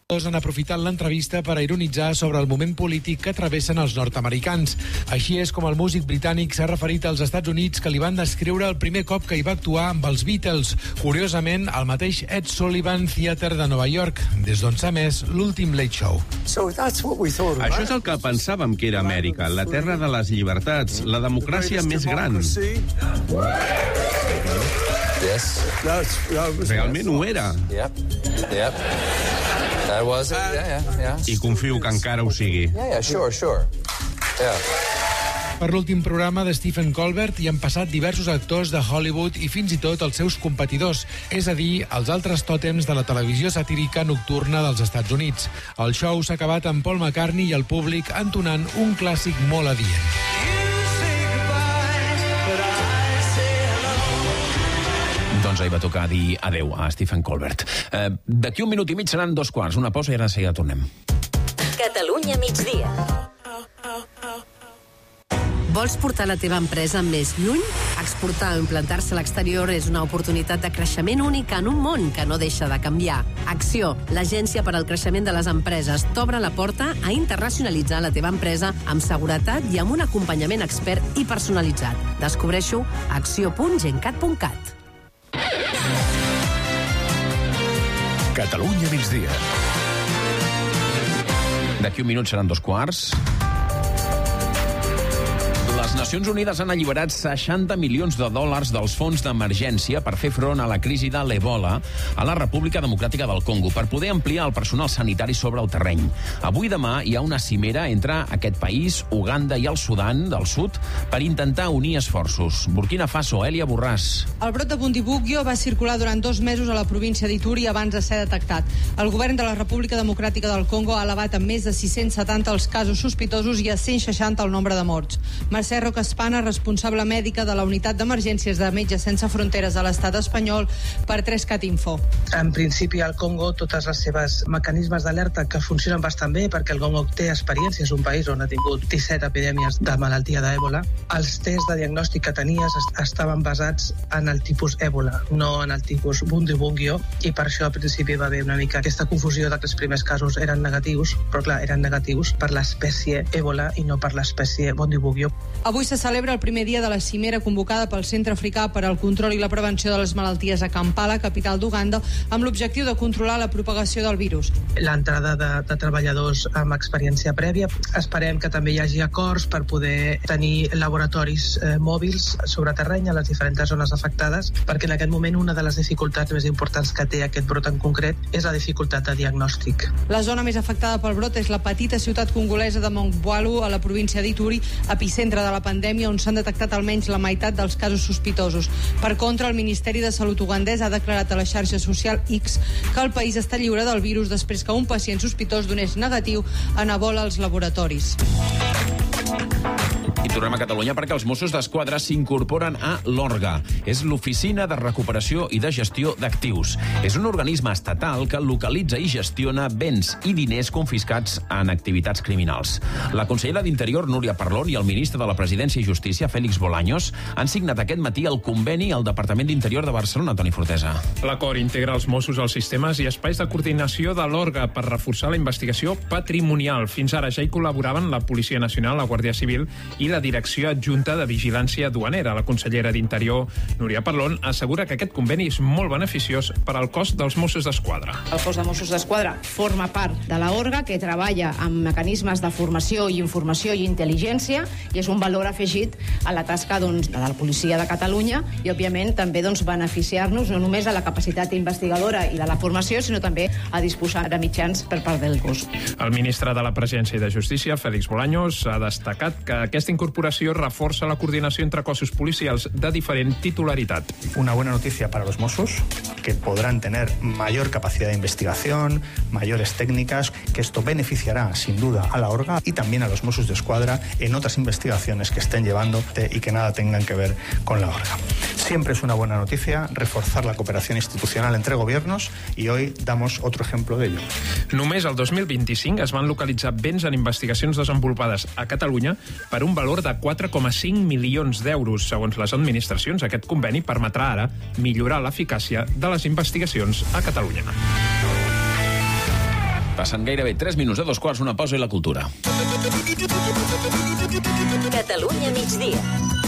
han aprofitat l'entrevista per a ironitzar sobre el moment polític que travessen els nord-americans. Així és com el músic britànic s'ha referit als Estats Units, que li van descriure el primer cop que hi va actuar amb els Beatles. Curiosament, al mateix Ed Sullivan Theatre de Nova York, des d'on s'ha emès l'últim Late Show. Això és el que pensàvem que era Amèrica, la terra de les llibertats, la democràcia més gran. Realment ho era. I confio que encara ho sigui. Per l'últim programa de Stephen Colbert hi han passat diversos actors de Hollywood i fins i tot els seus competidors, és a dir, els altres tòtems de la televisió satírica nocturna dels Estats Units. El show s'ha acabat amb Paul McCartney i el públic entonant un clàssic molt adient. Doncs ahir va tocar dir adeu a Stephen Colbert. D'aquí un minut i mig seran 2:15, una pausa i ara de seguida tornem. Catalunya migdia. Vols portar la teva empresa més lluny? Exportar o implantar-se a l'exterior és una oportunitat de creixement única en un món que no deixa de canviar. Acció, l'agència per al creixement de les empreses, t'obre la porta a internacionalitzar la teva empresa amb seguretat i amb un acompanyament expert i personalitzat. Descobreixo a acció.gencat.cat. Catalunya migdia. D'aquí un minut seran 2:15. Les Nacions Unides han alliberat 60 milions de dòlars dels fons d'emergència per fer front a la crisi de l'Ebola a la República Democràtica del Congo, per poder ampliar el personal sanitari sobre el terreny. Avui i demà hi ha una cimera entre aquest país, Uganda i el Sudan del Sud per intentar unir esforços. Burkina Faso, Èlia Borràs. El brot de Bundibugyo va circular durant 2 mesos a la província d'Ituri abans de ser detectat. El govern de la República Democràtica del Congo ha elevat en més de 670 els casos sospitosos i a 160 el nombre de morts. Mercè Rocaspana, responsable mèdica de la unitat d'emergències de Metges Sense Fronteres de l'estat espanyol, per 3cat Info. En principi, al Congo, totes les seves mecanismes d'alerta que funcionen bastant bé, perquè el Congo té experiència, és un país on ha tingut 17 epidèmies de malaltia d'Ebola. Els tests de diagnòstic que tenies estaven basats en el tipus Ebola, no en el tipus Bundibugyo, i per això al principi va haver una mica aquesta confusió de que els primers casos eren negatius, però clar, eren negatius per l'espècie Ebola i no per l'espècie Bundibugyo. Avui se celebra el primer dia de la cimera convocada pel Centre Africà per al Control i la Prevenció de les Malalties a Kampala, capital d'Uganda, amb l'objectiu de controlar la propagació del virus. L'entrada de treballadors amb experiència prèvia. Esperem que també hi hagi acords per poder tenir laboratoris mòbils sobre terreny a les diferents zones afectades, perquè en aquest moment una de les dificultats més importants que té aquest brot en concret és la dificultat de diagnòstic. La zona més afectada pel brot és la petita ciutat congolesa de Mongwalu, a la província d'Ituri, epicentre de la pandèmia, on s'han detectat almenys la meitat dels casos sospitosos. Per contra, el Ministeri de Salut ugandès ha declarat a la xarxa social X que el país està lliure del virus després que un pacient sospitós donés negatiu en Ebola als laboratoris. I tornem a Catalunya perquè els Mossos d'Esquadra s'incorporen a l'ORGA. És l'Oficina de Recuperació i de Gestió d'Actius. És un organisme estatal que localitza i gestiona béns i diners confiscats en activitats criminals. La consellera d'Interior, Núria Parlon, i el ministre de la Presidència i Justícia, Félix Bolaños, han signat aquest matí el conveni al Departament d'Interior de Barcelona, Toni Fortesa. L'acord integra els Mossos als sistemes i espais de coordinació de l'ORGA per reforçar la investigació patrimonial. Fins ara ja hi col·laboraven la Policia Nacional, la Guàrdia Civil i la Direcció Adjunta de Vigilància Duanera. La consellera d'Interior, Núria Parlon, assegura que aquest conveni és molt beneficiós per al cos dels Mossos d'Esquadra. El cos de Mossos d'Esquadra forma part de la ORGA, que treballa amb mecanismes de formació i informació i intel·ligència, i és un valor afegit a la tasca de la policia de Catalunya i, òbviament, també beneficiar-nos no només a la capacitat investigadora i de la formació, sinó també a disposar de mitjans per part del cos. El ministre de la Presidència i de Justícia, Félix Bolaños, ha destacat que aquesta incorporació reforça la coordinació entre cossos policials de diferent titularitat. Una buena noticia para los Mossos, que podrán tener mayor capacidad de investigación, mayores técnicas, que esto beneficiará sin duda a la ORGA y también a los Mossos d'Esquadra en otras investigaciones que estén llevando y que nada tengan que ver con la ORGA. Siempre es una buena noticia reforzar la cooperación institucional entre gobiernos y hoy damos otro ejemplo de ello. Només el 2025 es van localitzar béns en investigacions desenvolupades a Catalunya per un valor de 4,5 milions d'euros. Segons les administracions, aquest conveni permetrà ara millorar l'eficàcia de les investigacions a Catalunya. Passen gairebé 3 minuts de 2:15, una pausa i la cultura. Catalunya migdia.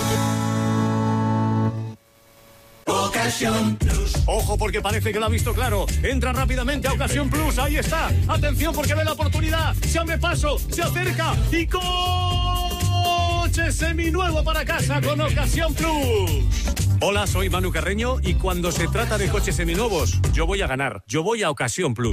Ocasión Plus. Ojo, porque parece que lo ha visto claro. Entra rápidamente a Ocasión Plus. Ahí está. Atención, porque ve la oportunidad. Se abre paso, se acerca y coche seminuevo para casa con Ocasión Plus. Hola, soy Manu Carreño y cuando se trata de coches seminuevos, yo voy a ganar. Yo voy a Ocasión Plus.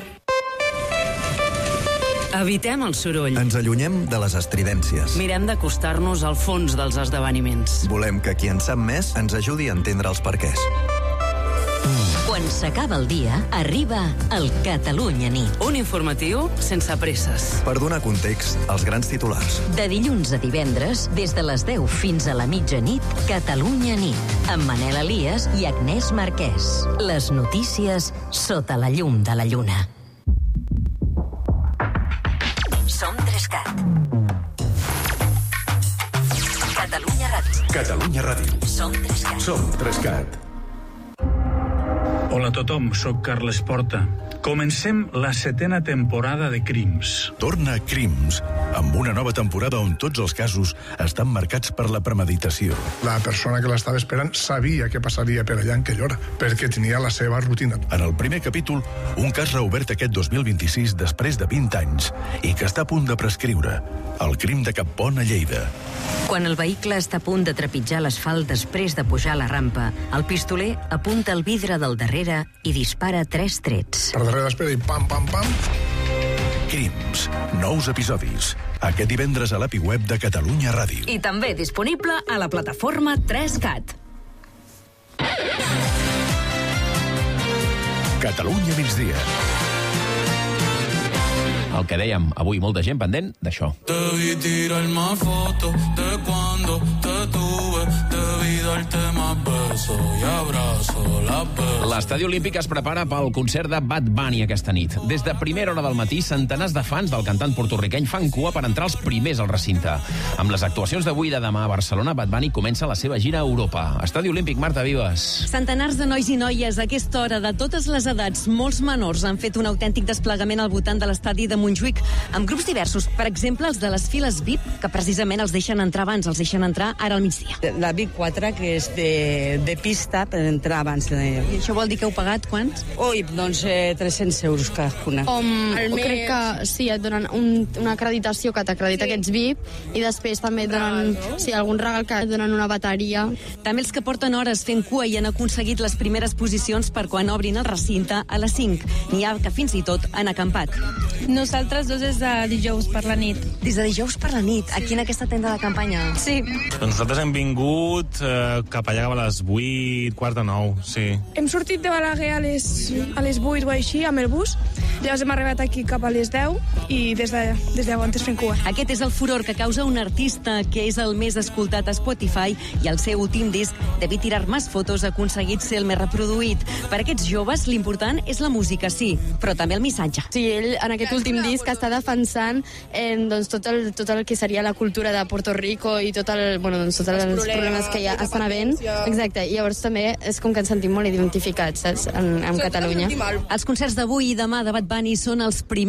Evitem el soroll. Ens allunyem de les estridències. Mirem d'acostar-nos al fons dels esdeveniments. Volem que qui en sap més ens ajudi a entendre els perquès. Quan s'acaba el dia, arriba el Catalunya Nit. Un informatiu sense presses. Per donar context als grans titulars. De dilluns a divendres, des de les 10 fins a la mitjanit, Catalunya Nit, amb Manel Elias i Agnès Marquès. Les notícies sota la llum de la lluna. Som 3CAT. Catalunya Ràdio. Catalunya Ràdio. Som 3CAT. Som 3CAT. Hola a tothom, soc Carles Porta. Comencem la 7ª temporada de Crims. Torna Crims, amb una nova temporada on tots els casos estan marcats per la premeditació. La persona que l'estava esperant sabia què passaria per allà en aquella hora, perquè tenia la seva rutina. En el primer capítol, un cas reobert aquest 2026 després de 20 anys i que està a punt de prescriure. El crim de Cappont a Lleida. Quan el vehicle està a punt de trepitjar l'asfalt després de pujar la rampa, el pistoler apunta el vidre del darrere i dispara 3 trets. Per darrere l'espera i pam, pam, pam. Crims. Nous episodis. Aquest divendres a l'API web de Catalunya Ràdio. I també disponible a la plataforma 3CAT. Catalunya migdia. El que dèiem, avui molta gent pendent d'això. Debí tirarme fotos de cuando te tuve, debí darte más besos y abrazo las veces. L'Estadi Olímpic es prepara pel concert de Bad Bunny aquesta nit. Des de primera hora del matí, centenars de fans del cantant porto-riqueny fan cua per entrar els primers al recinte. Amb les actuacions d'avui i de demà a Barcelona, Bad Bunny comença la seva gira a Europa. Estadi Olímpic, Marta Vives. Centenars de nois i noies a aquesta hora, de totes les edats, molts menors, han fet un autèntic desplegament al voltant de l'estadi de Montjuïc, amb grups diversos. Per exemple, els de les files VIP, que precisament els deixen entrar abans, els deixen entrar ara al migdia. La VIP 4, que és de pista, per entrar abans. I això vol dir que heu pagat quants? Ui, doncs 300 euros cadascuna. Crec que sí, et donen una acreditació que t'acredita aquests VIP i després també et donen algun regal que et donen una bateria. També els que porten hores fent cua i han aconseguit les primeres posicions per quan obrin el recinte a les 5. N'hi ha que fins i tot han acampat. Nosaltres dos des de dijous per la nit. Des de dijous per la nit, aquí en aquesta tenda de campanya? Sí. Doncs nosaltres hem vingut cap allà a les 8, quart de 9, sí. Hem sortit de Balaguer a les 8 o així, amb el bus. Llavors hem arribat aquí cap a les 10 i des de llavors fent cua. Aquest és el furor que causa un artista que és el més escoltat a Spotify i el seu últim disc, Debí tirar más fotos, ha aconseguit ser el més reproduït. Per aquests joves l'important és la música, sí, però també el missatge. Sí, ell en aquest últim disc està defensant tot el que seria la cultura de Puerto Rico i tots els problemes que ja estan havent. Exacte, i llavors també és com que ens sentim molt identificats, saps, amb Catalunya. Els concerts d'avui i demà de Bad Bunny són els primers